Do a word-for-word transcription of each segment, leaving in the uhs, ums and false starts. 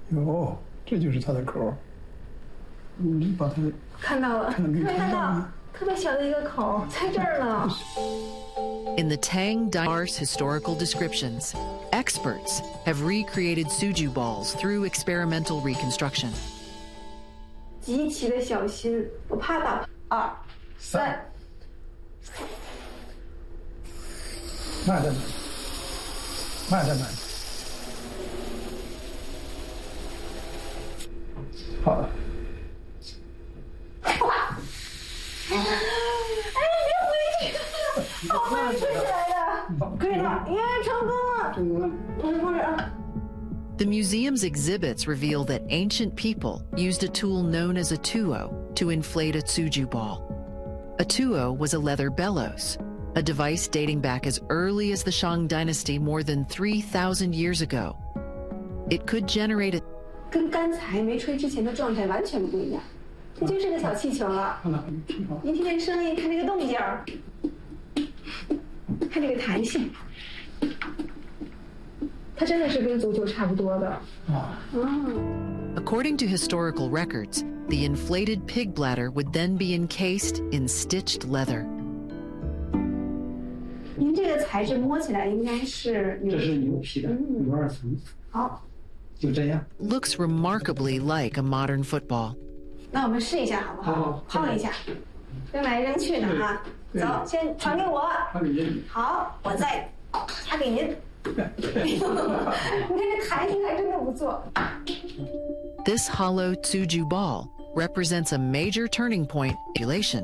哟，这就是它的口。你把它看到了，没看到，特别小的一个口，在这儿呢。 In the Tang Dynasty historical descriptions, experts have recreated Suju balls through experimental reconstruction. 极其的小心，我怕打。二、三。 慢着慢，慢着慢。好了。 哎，别回去！好不容易吹起来的，可以了，耶，成功了！成功了，同志同志啊！ The museum's exhibits reveal that ancient people used a tool known as a tuo to inflate a tsuju ball. A tuo was a leather bellows, a device dating back as early as the Shang Dynasty more than three thousand years ago. It could generate a 跟刚才没吹之前的状态完全不一样，这就是个小气球了。您听这声音，看这个动静儿，看这个弹性。 它真的是跟足球差不多的。 According to historical records, the inflated pig bladder would then be encased in stitched leather. 您这个材质摸起来应该是这是牛皮的，有二层。 好， 就这样。 Looks remarkably like a modern football. 那我们试一下好不好？抛一下，扔来扔去的啊。走，先传给我。 传给您。 好，我再插给您。 你看这弹性还真的不错。 This hollow tsuju ball represents a major turning point in relation.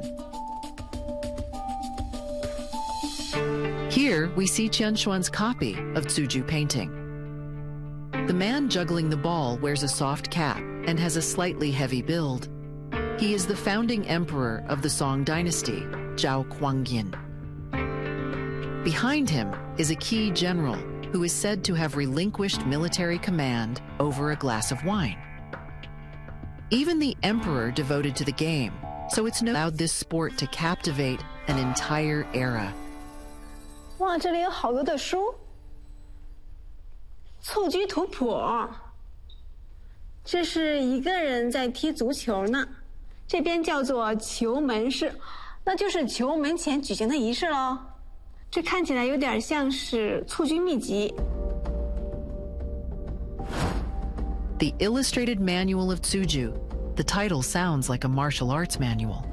Here we see Qian Xuan's copy of tsuju painting. The man juggling the ball wears a soft cap and has a slightly heavy build. He is the founding emperor of the Song dynasty, Zhao Kuangyin. Behind him is a key general who is said to have relinquished military command over a glass of wine. Even the emperor devoted to the game, so it's no allowed this sport to captivate an entire era. 哇，这里有好多的书，蹴鞠图谱。这是一个人在踢足球呢，这边叫做球门式，那就是球门前举行的仪式喽。 这看起来有点像是蹴鞠秘籍。 The Illustrated Manual of Tsuju. The title sounds like a martial arts manual.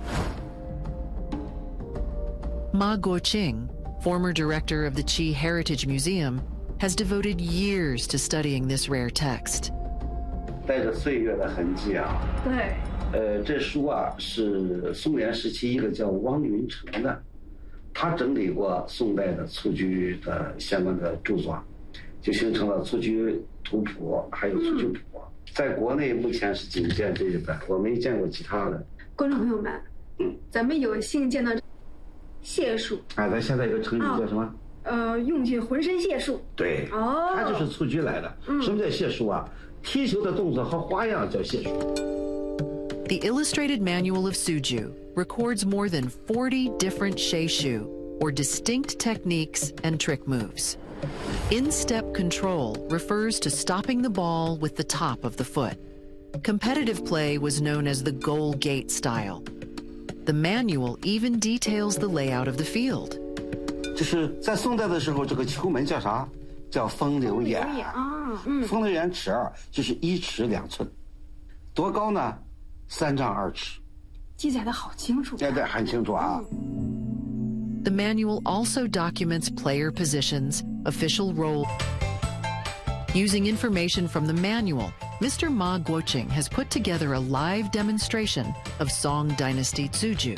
Ma Guoqing, former director of the Qi Heritage Museum, has devoted years to studying this rare text. 带着岁月的痕迹啊。 对。 呃，这书啊是宋元时期一个叫汪云成的。 他整理过宋代的蹴鞠的相关的著作，就形成了蹴鞠图谱，还有蹴鞠谱。嗯、在国内目前是仅见这一本，我没见过其他的。 观众朋友们，嗯，咱们有幸见到解数。 哎，咱现在有个成语叫什么？ 哦、呃，用尽浑身解数。 对， 哦， 它就是蹴鞠来的。嗯、什么叫解数啊？踢球的动作和花样叫解数。 The Illustrated Manual of Tsuju records more than forty different sheishu, or distinct techniques and trick moves. In-step control refers to stopping the ball with the top of the foot. Competitive play was known as the goal gate style. The manual even details the layout of the field. 就是在宋代的时候，这个球门叫啥？叫风流眼啊。嗯，风流眼尺二，就是一尺两寸，多高呢？ 三丈二尺， 记载的好清楚。 对对，很清楚啊。 The manual also documents player positions, official role. Using information from the manual, Mister Ma Guoqing has put together a live demonstration of Song Dynasty Tsuju.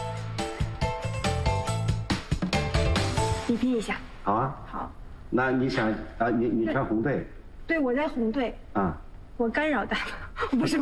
比拼一下。 好啊。 好。 那你想啊，你你穿红队。 对，我在红队。啊。我干扰他，不是。